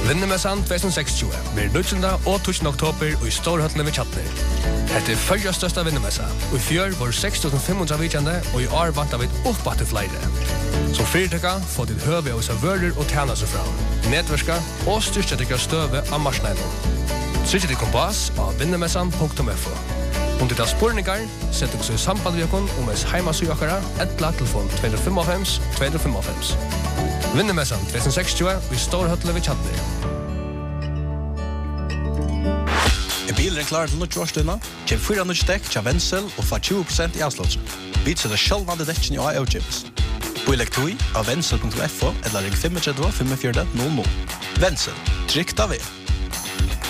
Vinnemessan 2026 blir 19. og 20. oktober i Storhøttene ved Kjatner. Dette følger største vinnemessa, og i fjør var 6.500 vidjende, og i år vant vi opp til flere. Som fyrtøkka får ditt høve av seg vører og tjene seg fra, nedverska og styrke til støve av marsneilen. Trykk ditt kompass av vinnemessan.fo. Om ditt har spurningar, sett dere så i samband med dere om ens heimasøyakere, telefon 255 255. Vinnemessan 2026 i Storhøttene ved Kjatner. Bilen klar til nødt årsdøyna, kjem 4 nødt dekk til Wenzel og får 20% i avslåelse. Vi setter sjølvande dekken i AO-chips. Boilek 2 av Wenzel.fo eller ring 35 45 00. Wenzel, trygt av